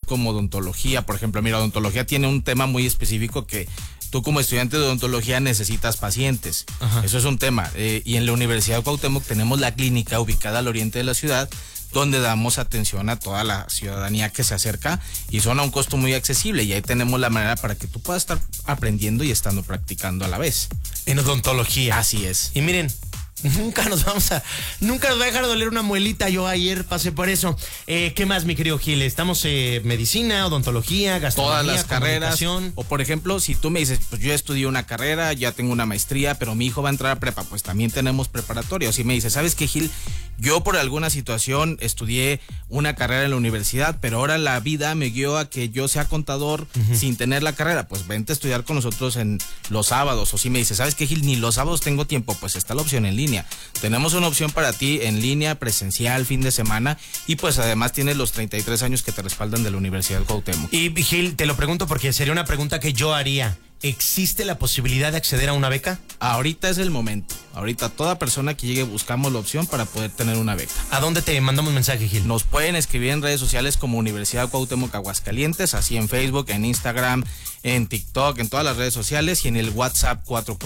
como odontología, por ejemplo. Mira, odontología tiene un tema muy específico que tú como estudiante de odontología necesitas pacientes. Ajá. Eso es un tema. Y en la Universidad de Cuauhtémoc tenemos la clínica ubicada al oriente de la ciudad, donde damos atención a toda la ciudadanía que se acerca y son a un costo muy accesible, y ahí tenemos la manera para que tú puedas estar aprendiendo y estando practicando a la vez. En odontología. Así es. Y miren, nunca nos va a dejar doler una muelita. Yo ayer pasé por eso. ¿Qué más, mi querido Gil? Estamos medicina, odontología, gastronomía, todas las carreras. O por ejemplo, si tú me dices, pues yo estudié una carrera, ya tengo una maestría, pero mi hijo va a entrar a prepa, pues también tenemos preparatoria. O si me dices, ¿sabes qué, Gil? Yo por alguna situación estudié una carrera en la universidad, pero ahora la vida me guió a que yo sea contador sin tener la carrera. Pues vente a estudiar con nosotros en los sábados. O si me dices, ¿sabes qué, Gil? Ni los sábados tengo tiempo, pues está la opción en línea. Tenemos una opción para ti en línea, presencial, fin de semana, y pues además tienes los 33 años que te respaldan de la Universidad de Cuauhtémoc. Y Gil, te lo pregunto porque sería una pregunta que yo haría. ¿Existe la posibilidad de acceder a una beca? Ahorita es el momento. Ahorita toda persona que llegue buscamos la opción para poder tener una beca. ¿A dónde te mandamos mensaje, Gil? Nos pueden escribir en redes sociales como Universidad Cuauhtémoc Aguascalientes, así en Facebook, en Instagram, en TikTok, en todas las redes sociales, y en el WhatsApp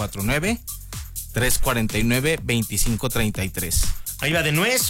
449-349-2533. Ahí va de nuez,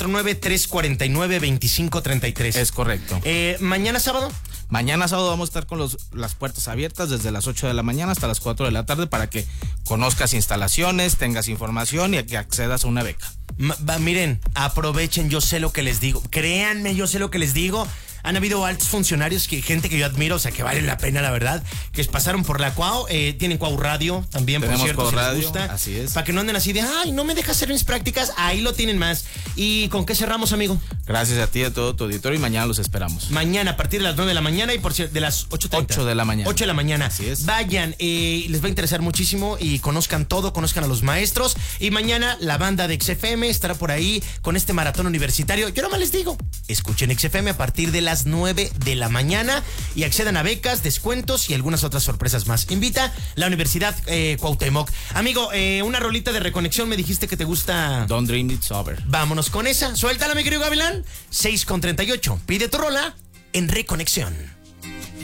449-349-2533. Es correcto. ¿Mañana sábado? Mañana sábado vamos a estar con las puertas abiertas desde las 8 de la mañana hasta las 4 de la tarde para que conozcas instalaciones, tengas información y que accedas a una beca. Miren, aprovechen, yo sé lo que les digo. Créanme, yo sé lo que les digo. Han habido altos funcionarios, gente que yo admiro, o sea, que vale la pena, la verdad, que pasaron por la Cuau. Tienen Cuau Radio también, tenemos, por cierto, si Radio, les gusta. así es. Para que no anden así de, ay, no me dejas hacer mis prácticas. Ahí lo tienen más. ¿Y con qué cerramos, amigo? Gracias a ti y a todo tu auditorio, y mañana los esperamos. Mañana a partir de las 9 de la mañana y por cierto, de las 8:30. 8 de la mañana. 8 de la mañana. Así es. Vayan, les va a interesar muchísimo y conozcan todo, conozcan a los maestros. Y mañana la banda de XFM estará por ahí con este maratón universitario. Yo nomás les digo, escuchen XFM a partir de las 9 de la mañana y accedan a becas, descuentos y algunas otras sorpresas más. Invita la Universidad Cuauhtémoc. Amigo, una rolita de reconexión, me dijiste que te gusta. Don't Dream It's Over. Vámonos con esa. Suéltala, mi querido Gavilán. 6:38. Pide tu rola en Reconexión.